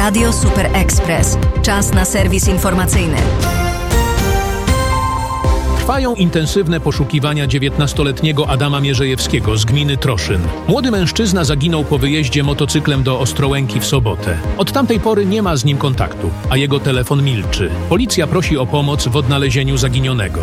Radio Super Express. Czas na serwis informacyjny. Trwają intensywne poszukiwania 19-letniego Adama Mierzejewskiego z gminy Troszyn. Młody mężczyzna zaginął po wyjeździe motocyklem do Ostrołęki w sobotę. Od tamtej pory nie ma z nim kontaktu, a jego telefon milczy. Policja prosi o pomoc w odnalezieniu zaginionego.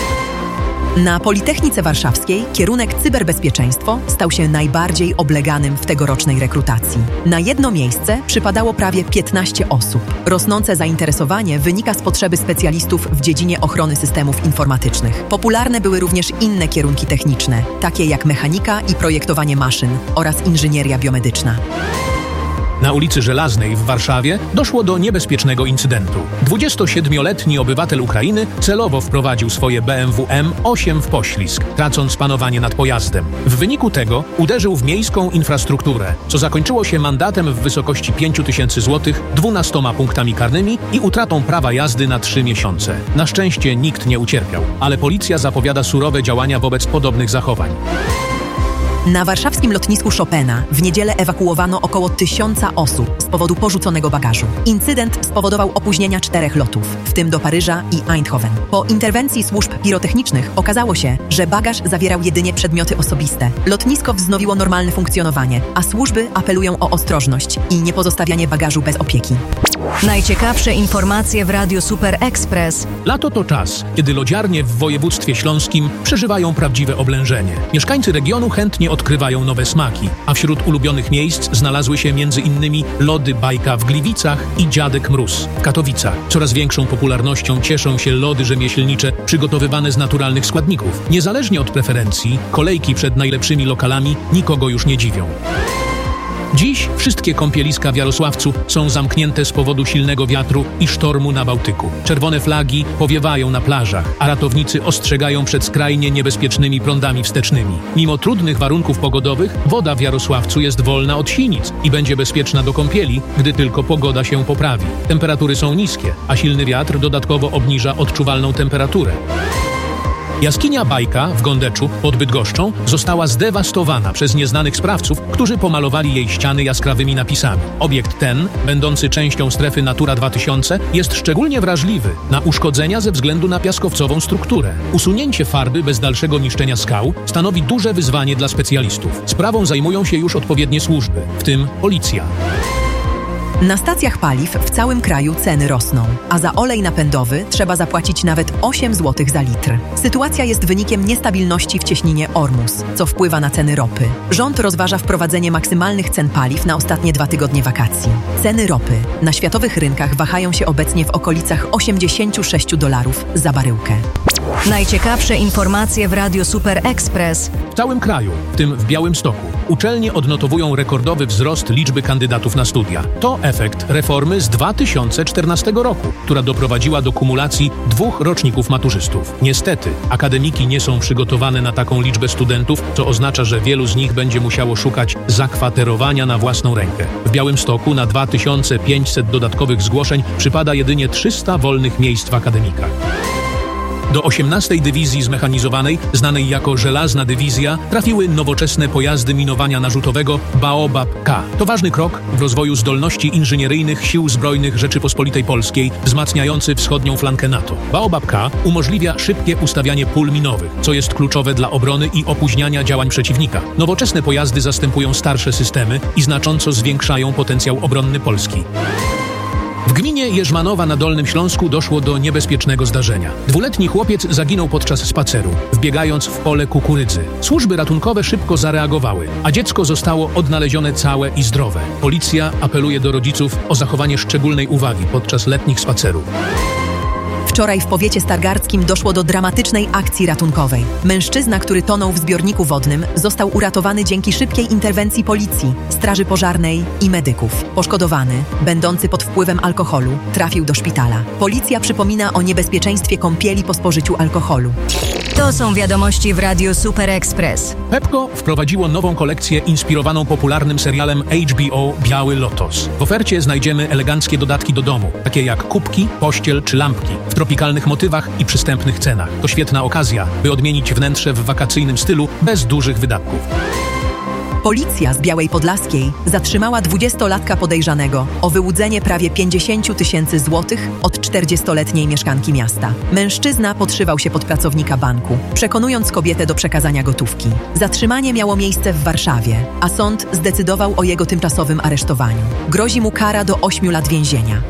Na Politechnice Warszawskiej kierunek cyberbezpieczeństwo stał się najbardziej obleganym w tegorocznej rekrutacji. Na jedno miejsce przypadało prawie 15 osób. Rosnące zainteresowanie wynika z potrzeby specjalistów w dziedzinie ochrony systemów informatycznych. Popularne były również inne kierunki techniczne, takie jak mechanika i projektowanie maszyn oraz inżynieria biomedyczna. Na ulicy Żelaznej w Warszawie doszło do niebezpiecznego incydentu. 27-letni obywatel Ukrainy celowo wprowadził swoje BMW M8 w poślizg, tracąc panowanie nad pojazdem. W wyniku tego uderzył w miejską infrastrukturę, co zakończyło się mandatem w wysokości 5000 zł, 12 punktami karnymi i utratą prawa jazdy na 3 miesiące. Na szczęście nikt nie ucierpiał, ale policja zapowiada surowe działania wobec podobnych zachowań. Na warszawskim lotnisku Chopina w niedzielę ewakuowano około 1000 osób z powodu porzuconego bagażu. Incydent spowodował opóźnienia 4 lotów, w tym do Paryża i Eindhoven. Po interwencji służb pirotechnicznych okazało się, że bagaż zawierał jedynie przedmioty osobiste. Lotnisko wznowiło normalne funkcjonowanie, a służby apelują o ostrożność i niepozostawianie bagażu bez opieki. Najciekawsze informacje w Radiu Super Express. Lato to czas, kiedy lodziarnie w województwie śląskim przeżywają prawdziwe oblężenie. Mieszkańcy regionu chętnie odkrywają nowe smaki, a wśród ulubionych miejsc znalazły się m.in. lody Bajka w Gliwicach i Dziadek Mróz w Katowicach. Coraz większą popularnością cieszą się lody rzemieślnicze przygotowywane z naturalnych składników. Niezależnie od preferencji, kolejki przed najlepszymi lokalami nikogo już nie dziwią. Dziś wszystkie kąpieliska w Jarosławcu są zamknięte z powodu silnego wiatru i sztormu na Bałtyku. Czerwone flagi powiewają na plażach, a ratownicy ostrzegają przed skrajnie niebezpiecznymi prądami wstecznymi. Mimo trudnych warunków pogodowych, woda w Jarosławcu jest wolna od sinic i będzie bezpieczna do kąpieli, gdy tylko pogoda się poprawi. Temperatury są niskie, a silny wiatr dodatkowo obniża odczuwalną temperaturę. Jaskinia Bajka w Gondeczu pod Bydgoszczą została zdewastowana przez nieznanych sprawców, którzy pomalowali jej ściany jaskrawymi napisami. Obiekt ten, będący częścią strefy Natura 2000, jest szczególnie wrażliwy na uszkodzenia ze względu na piaskowcową strukturę. Usunięcie farby bez dalszego niszczenia skał stanowi duże wyzwanie dla specjalistów. Sprawą zajmują się już odpowiednie służby, w tym policja. Na stacjach paliw w całym kraju ceny rosną, a za olej napędowy trzeba zapłacić nawet 8 zł za litr. Sytuacja jest wynikiem niestabilności w cieśninie Ormus, co wpływa na ceny ropy. Rząd rozważa wprowadzenie maksymalnych cen paliw na ostatnie 2 tygodnie wakacji. Ceny ropy na światowych rynkach wahają się obecnie w okolicach $86 za baryłkę. Najciekawsze informacje w Radiu Super Express. W całym kraju, w tym w Białymstoku, uczelnie odnotowują rekordowy wzrost liczby kandydatów na studia. To efekt reformy z 2014 roku, która doprowadziła do kumulacji 2 roczników maturzystów. Niestety, akademiki nie są przygotowane na taką liczbę studentów, co oznacza, że wielu z nich będzie musiało szukać zakwaterowania na własną rękę. W Białymstoku na 2500 dodatkowych zgłoszeń przypada jedynie 300 wolnych miejsc w akademikach. Do 18. Dywizji Zmechanizowanej, znanej jako Żelazna Dywizja, trafiły nowoczesne pojazdy minowania narzutowego Baobab-K. To ważny krok w rozwoju zdolności inżynieryjnych Sił Zbrojnych Rzeczypospolitej Polskiej, wzmacniający wschodnią flankę NATO. Baobab-K umożliwia szybkie ustawianie pól minowych, co jest kluczowe dla obrony i opóźniania działań przeciwnika. Nowoczesne pojazdy zastępują starsze systemy i znacząco zwiększają potencjał obronny Polski. W gminie Jerzmanowa na Dolnym Śląsku doszło do niebezpiecznego zdarzenia. 2-letni chłopiec zaginął podczas spaceru, wbiegając w pole kukurydzy. Służby ratunkowe szybko zareagowały, a dziecko zostało odnalezione całe i zdrowe. Policja apeluje do rodziców o zachowanie szczególnej uwagi podczas letnich spacerów. Wczoraj w powiecie stargardzkim doszło do dramatycznej akcji ratunkowej. Mężczyzna, który tonął w zbiorniku wodnym, został uratowany dzięki szybkiej interwencji policji, straży pożarnej i medyków. Poszkodowany, będący pod wpływem alkoholu, trafił do szpitala. Policja przypomina o niebezpieczeństwie kąpieli po spożyciu alkoholu. To są wiadomości w Radiu Super Express. Pepco wprowadziło nową kolekcję inspirowaną popularnym serialem HBO Biały Lotos. W ofercie znajdziemy eleganckie dodatki do domu, takie jak kubki, pościel czy lampki, w tropikalnych motywach i przystępnych cenach. To świetna okazja, by odmienić wnętrze w wakacyjnym stylu bez dużych wydatków. Policja z Białej Podlaskiej zatrzymała 20-latka podejrzanego o wyłudzenie prawie 50 000 złotych od 40-letniej mieszkanki miasta. Mężczyzna podszywał się pod pracownika banku, przekonując kobietę do przekazania gotówki. Zatrzymanie miało miejsce w Warszawie, a sąd zdecydował o jego tymczasowym aresztowaniu. Grozi mu kara do 8 lat więzienia.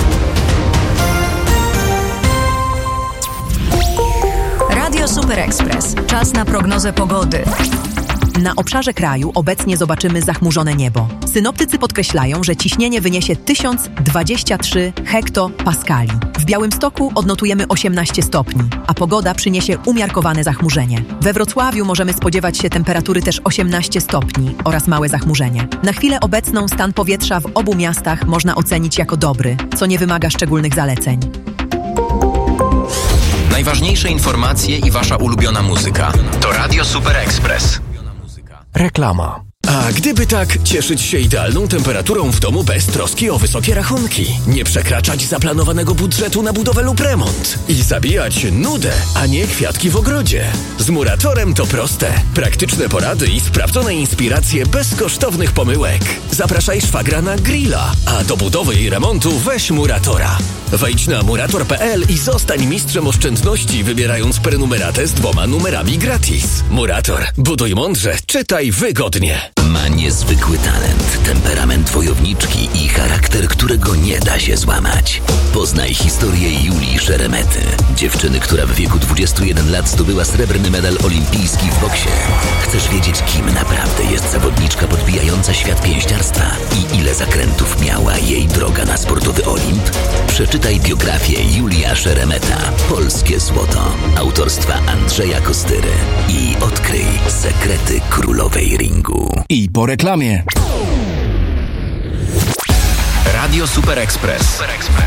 Radio Super Express. Czas na prognozę pogody. Na obszarze kraju obecnie zobaczymy zachmurzone niebo. Synoptycy podkreślają, że ciśnienie wyniesie 1023 hektopaskali. W Białymstoku odnotujemy 18 stopni, a pogoda przyniesie umiarkowane zachmurzenie. We Wrocławiu możemy spodziewać się temperatury też 18 stopni oraz małe zachmurzenie. Na chwilę obecną stan powietrza w obu miastach można ocenić jako dobry, co nie wymaga szczególnych zaleceń. Najważniejsze informacje i wasza ulubiona muzyka to Radio Super Express. Reklama. A gdyby tak cieszyć się idealną temperaturą w domu bez troski o wysokie rachunki, nie przekraczać zaplanowanego budżetu na budowę lub remont i zabijać nudę, a nie kwiatki w ogrodzie. Z Muratorem to proste. Praktyczne porady i sprawdzone inspiracje bez kosztownych pomyłek. Zapraszaj szwagra na grilla, a do budowy i remontu weź Muratora. Wejdź na murator.pl i zostań mistrzem oszczędności, wybierając prenumeratę z 2 numerami gratis. Murator. Buduj mądrze, czytaj wygodnie. Ma niezwykły talent, temperament wojowniczki i charakter, którego nie da się złamać. Poznaj historię Julii Szeremety, dziewczyny, która w wieku 21 lat zdobyła srebrny medal olimpijski w boksie. Chcesz wiedzieć, kim naprawdę jest zawodniczka podbijająca świat pięściarstwa i ile zakrętów miała jej droga na sportowy Olimp? Przeczytaj biografię Julia Szeremeta, Polskie Złoto, autorstwa Andrzeja Kostyry i odkryj sekrety królowej ringu. I po reklamie. Radio Super Express.